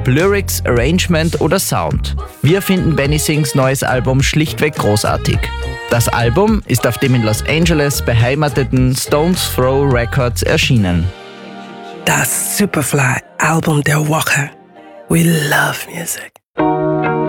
ob Lyrics, Arrangement oder Sound. Wir finden Benny Sings neues Album schlichtweg großartig. Das Album ist auf dem in Los Angeles beheimateten Stones Throw Records erschienen. Das Superfly-Album der Woche. We love music.